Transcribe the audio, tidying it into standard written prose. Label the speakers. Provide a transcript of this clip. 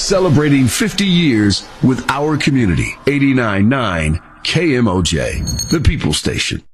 Speaker 1: celebrating 50 years with our community. 89.9 KMOJ, the People Station.